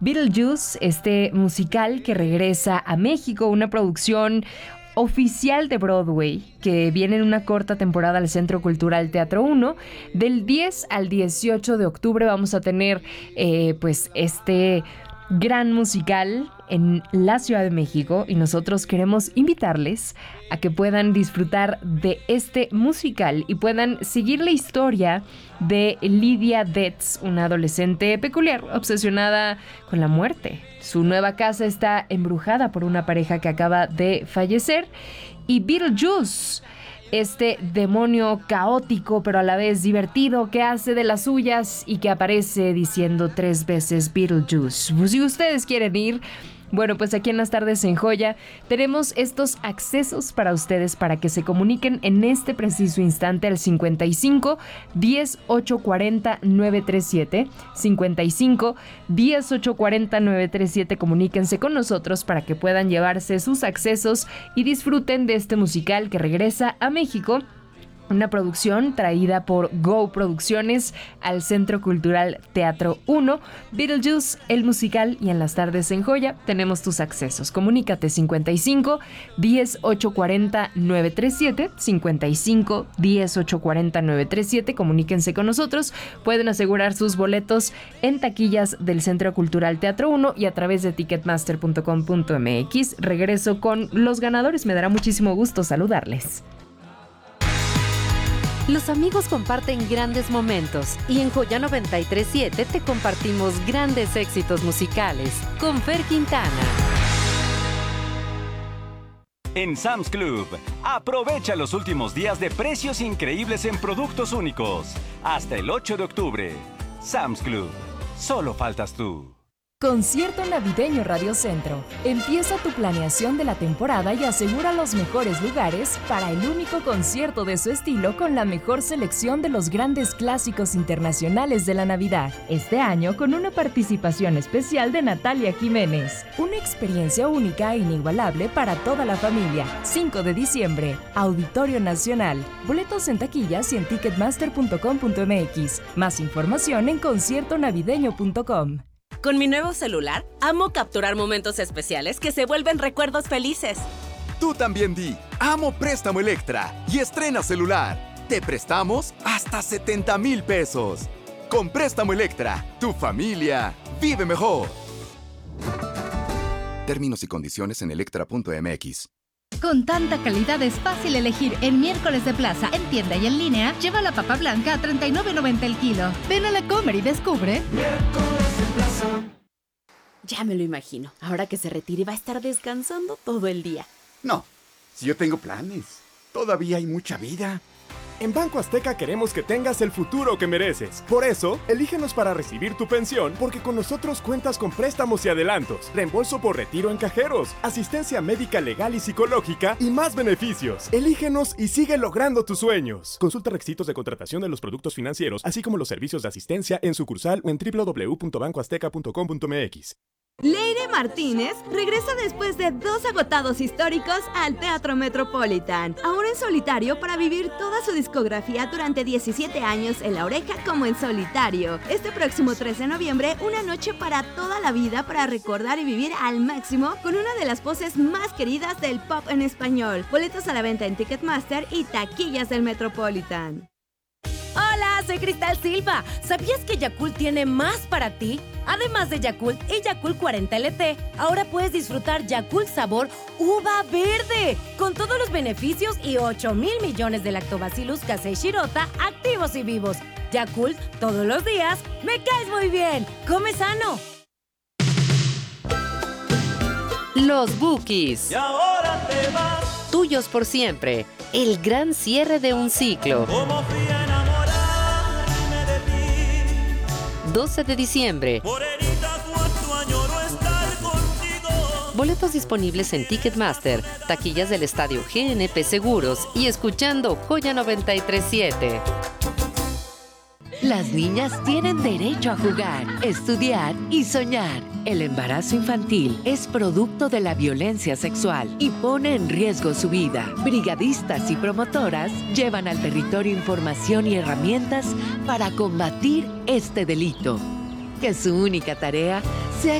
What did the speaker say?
Beetlejuice, este musical que regresa a México, una producción oficial de Broadway, que viene en una corta temporada al Centro Cultural Teatro 1. Del 10 al 18 de octubre vamos a tener pues este gran musical en la Ciudad de México, y nosotros queremos invitarles a que puedan disfrutar de este musical y puedan seguir la historia de Lydia Deetz, una adolescente peculiar, obsesionada con la muerte. Su nueva casa está embrujada por una pareja que acaba de fallecer, y Beetlejuice, este demonio caótico pero a la vez divertido que hace de las suyas y que aparece diciendo 3 veces Beetlejuice. Pues si ustedes quieren ir, bueno, pues aquí en Las Tardes en Joya tenemos estos accesos para ustedes para que se comuniquen en este preciso instante al 55 10 840 937. 55 10 840 937. Comuníquense con nosotros para que puedan llevarse sus accesos y disfruten de este musical que regresa a México. Una producción traída por Go Producciones al Centro Cultural Teatro 1. Beetlejuice, el musical, y en Las Tardes en Joya tenemos tus accesos. Comunícate 55 10 840 937. 55 10 840 937. Comuníquense con nosotros. Pueden asegurar sus boletos en taquillas del Centro Cultural Teatro 1 y a través de ticketmaster.com.mx. Regreso con los ganadores. Me dará muchísimo gusto saludarles. Los amigos comparten grandes momentos y en Joya 93.7 te compartimos grandes éxitos musicales con Fer Quintana. En Sam's Club, aprovecha los últimos días de precios increíbles en productos únicos. Hasta el 8 de octubre. Sam's Club, solo faltas tú. Concierto Navideño Radio Centro. Empieza tu planeación de la temporada y asegura los mejores lugares para el único concierto de su estilo con la mejor selección de los grandes clásicos internacionales de la Navidad. Este año con una participación especial de Natalia Jiménez. Una experiencia única e inigualable para toda la familia. 5 de diciembre, Auditorio Nacional. Boletos en taquillas y en ticketmaster.com.mx. Más información en conciertonavideño.com. Con mi nuevo celular, amo capturar momentos especiales que se vuelven recuerdos felices. Tú también di, amo Préstamo Electra y estrena celular. Te prestamos hasta 70,000 pesos. Con Préstamo Electra, tu familia vive mejor. Términos y condiciones en electra.mx. Con tanta calidad es fácil elegir en Miércoles de Plaza, en tienda y en línea. Lleva la papa blanca a $39.90 el kilo. Ven a la Comer y descubre. Miércoles de Plaza. Ya me lo imagino. Ahora que se retire va a estar descansando todo el día. No, si yo tengo planes. Todavía hay mucha vida. En Banco Azteca queremos que tengas el futuro que mereces. Por eso, elígenos para recibir tu pensión, porque con nosotros cuentas con préstamos y adelantos, reembolso por retiro en cajeros, asistencia médica legal y psicológica y más beneficios. Elígenos y sigue logrando tus sueños. Consulta requisitos de contratación de los productos financieros, así como los servicios de asistencia en sucursal o en www.bancoazteca.com.mx. Leire Martínez regresa después de 2 agotados históricos al Teatro Metropolitan, ahora en solitario para vivir toda su discografía durante 17 años en La Oreja como en solitario. Este próximo 13 de noviembre, una noche para toda la vida para recordar y vivir al máximo con una de las voces más queridas del pop en español. Boletos a la venta en Ticketmaster y taquillas del Metropolitan. Hola, soy Cristal Silva. ¿Sabías que Yakult tiene más para ti? Además de Yakult y Yakult 40 LT, ahora puedes disfrutar Yakult sabor uva verde, con todos los beneficios y 8,000 millones de Lactobacillus casei shirota activos y vivos. Yakult, todos los días, me caes muy bien. Come sano. Los Bukis. Y ahora te vas. Tuyos por siempre. El gran cierre de un ciclo. Como fui a enamorarme de ti. 12 de diciembre. Morenita, cuánto añoro estar contigo. Boletos disponibles en Ticketmaster, taquillas del Estadio GNP Seguros y escuchando Joya 93.7. Las niñas tienen derecho a jugar, estudiar y soñar. El embarazo infantil es producto de la violencia sexual y pone en riesgo su vida. Brigadistas y promotoras llevan al territorio información y herramientas para combatir este delito. Que su única tarea sea